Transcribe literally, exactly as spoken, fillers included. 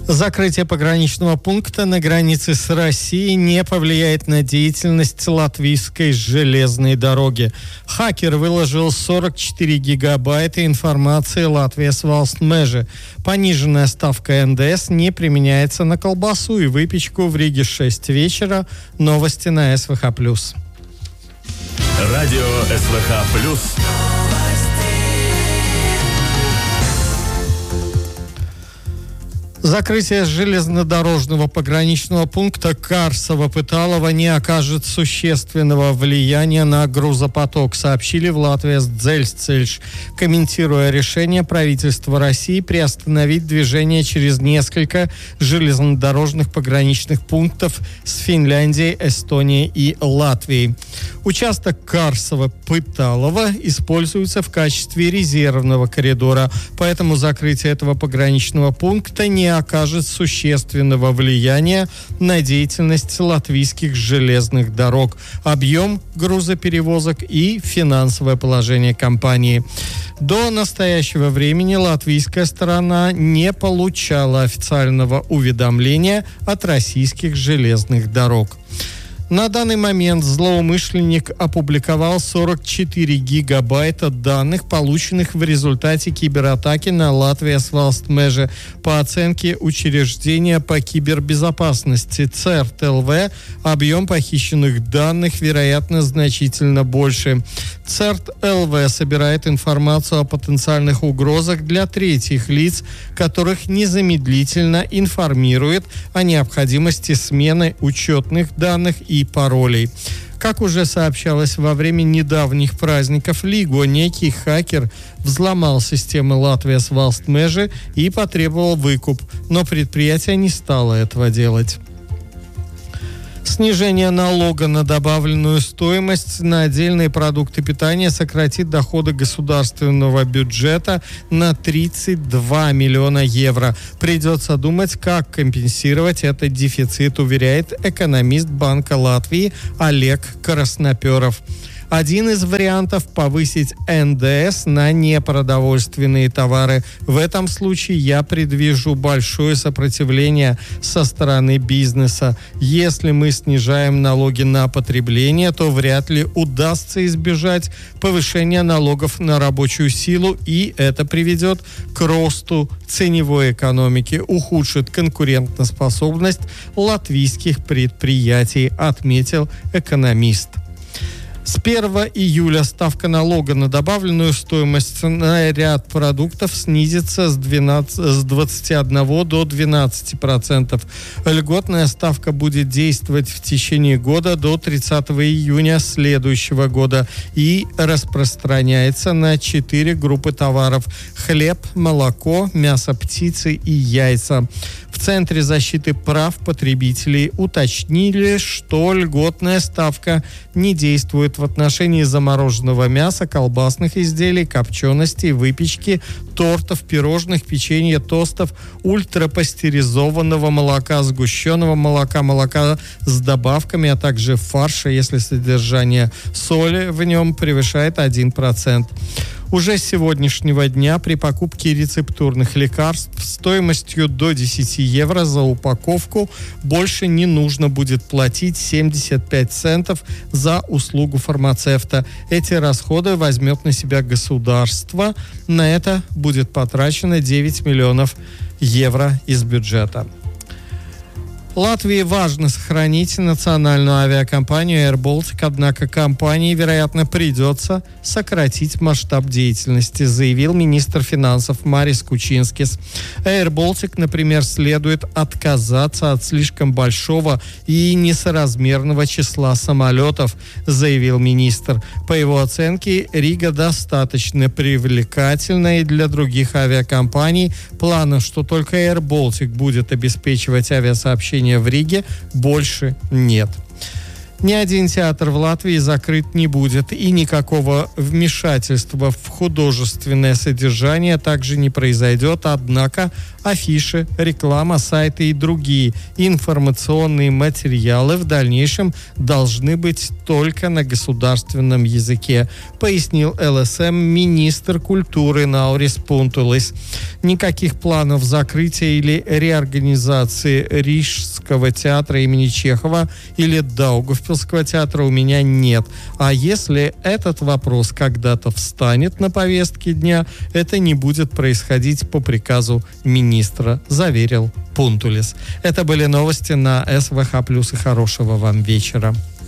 Закрытие пограничного пункта на границе с Россией не повлияет на деятельность латвийской железной дороги. Хакер выложил сорок четыре гигабайта информации Латвijas valsts meža. Пониженная ставка эн дэ эс не применяется на колбасу и выпечку в Риге в шесть вечера. Новости на эс вэ ха плюс. Радио эс вэ ха плюс. Закрытие железнодорожного пограничного пункта Карсово-Пыталово не окажет существенного влияния на грузопоток, сообщили в Латвijas Dzeļceļš, комментируя решение правительства России приостановить движение через несколько железнодорожных пограничных пунктов с Финляндией, Эстонией и Латвией. Участок Карсово-Пыталово используется в качестве резервного коридора, поэтому закрытие этого пограничного пункта не окажет существенного влияния на деятельность латвийских железных дорог, объем грузоперевозок и финансовое положение компании. До настоящего времени латвийская сторона не получала официального уведомления от российских железных дорог. На данный момент злоумышленник опубликовал сорок четыре гигабайта данных, полученных в результате кибератаки на Латвijas valsts meža. По оценке учреждения по кибербезопасности церт эл вэ, объем похищенных данных, вероятно, значительно больше. церт эл вэ собирает информацию о потенциальных угрозах для третьих лиц, которых незамедлительно информирует о необходимости смены учетных данных и паролей. Как уже сообщалось во время недавних праздников Лиго, некий хакер взломал системы Lātvijas valsts meža и потребовал выкуп, но предприятие не стало этого делать. Снижение налога на добавленную стоимость на отдельные продукты питания сократит доходы государственного бюджета на тридцать два миллиона евро. Придется думать, как компенсировать этот дефицит, уверяет экономист Банка Латвии Олег Красноперов. Один из вариантов – повысить эн дэ эс на непродовольственные товары. В этом случае я предвижу большое сопротивление со стороны бизнеса. Если мы снижаем налоги на потребление, то вряд ли удастся избежать повышения налогов на рабочую силу, и это приведет к росту ценевой экономики, ухудшит конкурентоспособность латвийских предприятий, отметил экономист. С первого июля ставка налога на добавленную стоимость на ряд продуктов снизится с, двенадцати, с двадцати одного до двенадцати процентов. Льготная ставка будет действовать в течение года до тридцатого июня следующего года и распространяется на четыре группы товаров: хлеб, молоко, мясо птицы и яйца. В Центре защиты прав потребителей уточнили, что льготная ставка не действует в отношении замороженного мяса, колбасных изделий, копченостей, выпечки, тортов, пирожных, печенья, тостов, ультрапастеризованного молока, сгущенного молока, молока с добавками, а также фарша, если содержание соли в нем превышает один процент. Уже с сегодняшнего дня при покупке рецептурных лекарств стоимостью до десяти евро за упаковку больше не нужно будет платить семьдесят пять центов за услугу фармацевта. Эти расходы возьмет на себя государство. На это будет потрачено девять миллионов евро из бюджета. Латвии важно сохранить национальную авиакомпанию Air Baltic, однако компании, вероятно, придется сократить масштаб деятельности, заявил министр финансов Марис Кучинскис. Air Baltic, например, следует отказаться от слишком большого и несоразмерного числа самолетов, заявил министр. По его оценке, Рига достаточно привлекательна и для других авиакомпаний. Плана, что только Air Baltic будет обеспечивать авиасообщение в Риге, больше нет. Ни один театр в Латвии закрыт не будет, и никакого вмешательства в художественное содержание также не произойдет. Однако афиши, реклама, сайты и другие информационные материалы в дальнейшем должны быть только на государственном языке, пояснил ЛСМ министр культуры Наурис Пунтулис. Никаких планов закрытия или реорганизации Рижского театра имени Чехова или Даугавпилского театра у меня нет. А если этот вопрос когда-то встанет на повестке дня, это не будет происходить по приказу министра, заверил Пунтулис. Это были новости на СВХ+, и хорошего вам вечера.